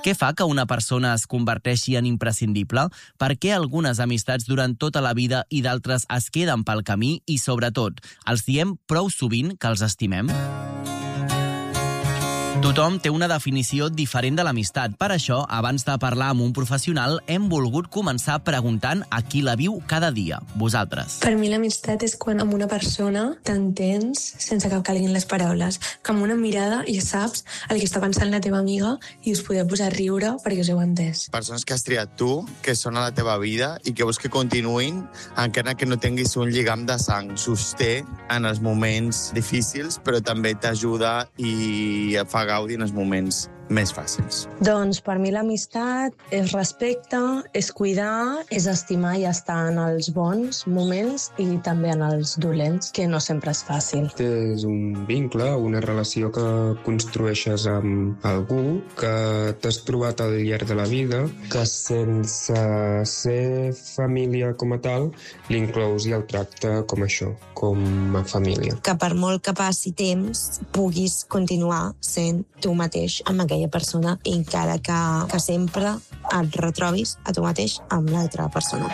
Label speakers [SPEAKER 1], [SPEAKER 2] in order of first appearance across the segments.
[SPEAKER 1] Què fa que una persona es converteixi en imprescindible? Per què algunes amistats duren tota la vida i d'altres es queden pel camí? I, sobretot, els diem prou sovint que els estimem? Tothom té una definició diferent de l'amistat. Per això, abans de parlar amb un professional, hem volgut començar preguntant a qui la viu cada dia, vosaltres.
[SPEAKER 2] Per mi l'amistat és quan amb una persona t'entens sense que calguin les paraules, que amb una mirada ja saps el que està pensant la teva amiga i us podeu posar a riure perquè us heu entès.
[SPEAKER 3] Persones que has triat tu, que són a la teva vida i que vols que continuïn encara que no tinguis un lligam de sang. Sosté en els moments difícils, però també t'ajuda i et fa gaudir en els moments més fàcils.
[SPEAKER 4] Doncs per mi l'amistat és respecte, és cuidar, és estimar i estar en els bons moments i també en els dolents, que no sempre és fàcil.
[SPEAKER 5] És un vincle, una relació que construeixes amb algú, que t'has trobat al llarg de la vida, que sense ser família com a tal, l'inclous i el tracta com això, com a família.
[SPEAKER 6] Que per molt que passi temps puguis continuar sent tu mateix amb aquella persona, encara que sempre et retrobis a tu mateix amb l'altra persona.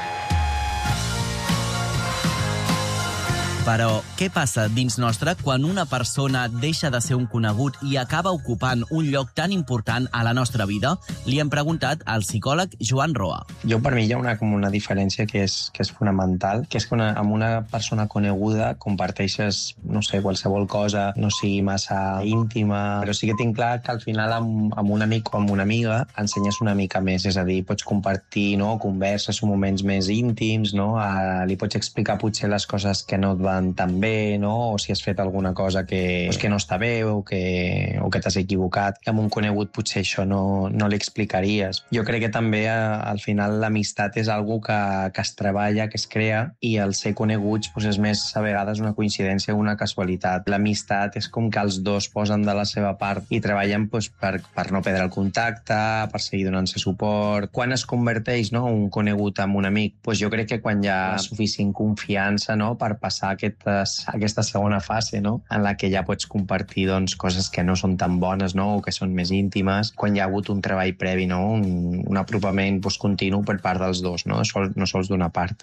[SPEAKER 1] Però què passa dins nostre quan una persona deixa de ser un conegut i acaba ocupant un lloc tan important a la nostra vida? Li hem preguntat al psicòleg Joan Roa.
[SPEAKER 7] Per mi hi ha una diferència que és fonamental, que és que amb una persona coneguda comparteixes, no sé, qualsevol cosa, no sigui massa íntima, però sí que tinc clar que al final amb un amic o amb una amiga ensenyes una mica més, és a dir, pots compartir, no, converses o moments més íntims, no? Li pots explicar potser les coses que no et van tan bé, no? O si has fet alguna cosa que no està bé o que t'has equivocat. I amb un conegut potser això no li explicaries. Jo crec que també al final l'amistat és algo que es treballa, que es crea, i el ser coneguts és més a vegades una coincidència o una casualitat. L'amistat és com que els dos posen de la seva part i treballen per no perdre el contacte, per seguir donant-se suport. Quan es converteix, no, un conegut en un amic? Jo crec que quan hi ha suficient confiança, no, per passar aquesta segona fase, no? En la que ja pots compartir coses que no són tan bones, no? O que són més íntimes, quan hi ha hagut un treball previ, no? Un apropament continu per part dels dos, no sols d'una part.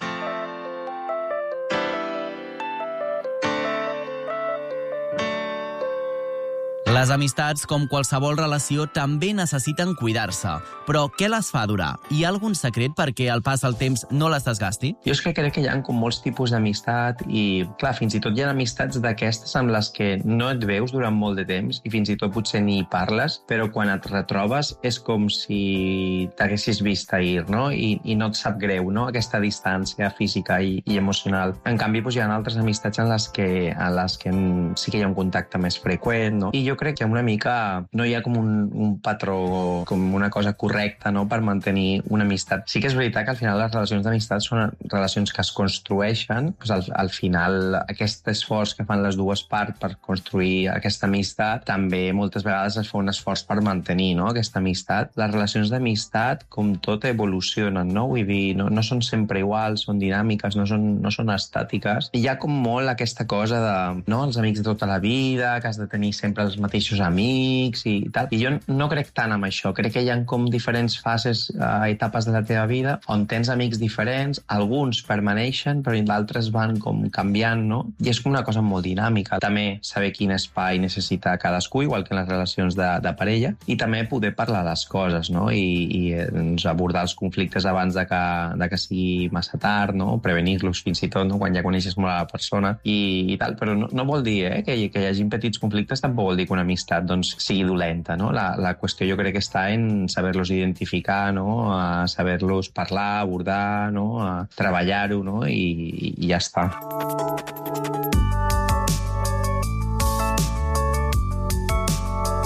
[SPEAKER 1] Les amistats, com qualsevol relació, també necessiten cuidar-se. Però què les fa durar? Hi ha algun secret perquè al pas del temps no les desgasti?
[SPEAKER 7] Jo és que crec que hi ha com molts tipus d'amistat i, clar, fins i tot hi ha amistats d'aquestes amb les que no et veus durant molt de temps i fins i tot potser ni parles, però quan et retrobes és com si t'haguessis vist ahir, no? I no et sap greu, no? Aquesta distància física i emocional. En canvi, hi ha altres amistats en les que sí que hi ha un contacte més freqüent, no? I jo crec que una mica no hi ha com un patró, com una cosa correcta, no?, per mantenir una amistat. Sí que és veritat que al final les relacions d'amistat són relacions que es construeixen. Al final aquest esforç que fan les dues parts per construir aquesta amistat també moltes vegades es fa un esforç per mantenir, no?, aquesta amistat. Les relacions d'amistat, com tot, evolucionen, no? Vull dir, no són sempre iguals, són dinàmiques, no són estàtiques. I hi ha com molt aquesta cosa de, no?, els amics de tota la vida, que has de tenir sempre els mateixos amics i tal. I jo no crec tant en això. Crec que hi ha com diferents fases, etapes de la teva vida on tens amics diferents, alguns permaneixen, però d'altres van com canviant, no? I és com una cosa molt dinàmica. També saber quin espai necessita cadascú, igual que en les relacions de parella, i també poder parlar les coses, no? I abordar els conflictes abans de que sigui massa tard, no? Prevenir-los fins i tot, no?, quan ja coneixes molt a la persona i tal. Però no vol dir que hi hagi petits conflictes, tampoc vol dir que una amistat sigui dolenta, no? La qüestió jo crec que està en saber-los identificar, no? A saber-los parlar, abordar, no? A treballar-ho, no? I ja està.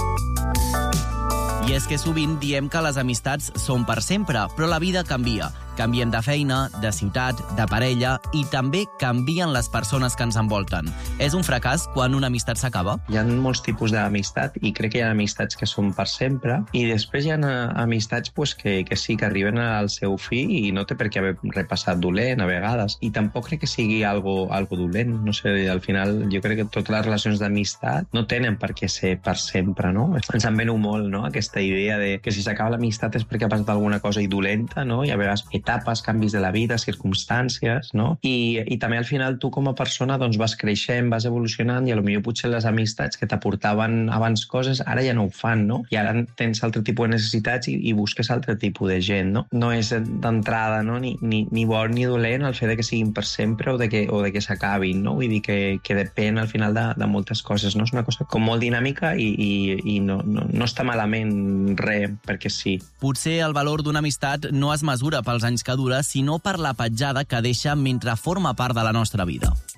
[SPEAKER 1] I és que sovint diem que les amistats són per sempre, però la vida canvia. Canviem de feina, de ciutat, de parella i també canvien les persones que ens envolten. És un fracàs quan una amistat s'acaba?
[SPEAKER 7] Hi ha molts tipus d'amistat i crec que hi ha amistats que són per sempre i després hi ha amistats pues, que sí, que arriben al seu fi i no té per què haver repassat dolent a vegades. I tampoc crec que sigui algo dolent. No sé, al final jo crec que totes les relacions d'amistat no tenen per què ser per sempre, no? Ens en venu molt, no?, aquesta idea de que si s'acaba l'amistat és perquè ha passat alguna cosa dolenta, no? I a vegades etapes, canvis de la vida, circumstàncies, no? I també al final tu com a persona doncs, vas creixent, vas evolucionant i potser les amistats que t'aportaven abans coses ara ja no ho fan, no? I ara tens altre tipus de necessitats i busques altre tipus de gent, no? No és d'entrada, no? Ni bo ni dolent el fet de que siguin per sempre o de que s'acabin, no? Vull dir que depèn al final de moltes coses, no? És una cosa com molt dinàmica i no està malament res perquè sí.
[SPEAKER 1] Potser el valor d'una amistat no es mesura pels anys que dura, sinó per la petjada que deixa mentre forma part de la nostra vida.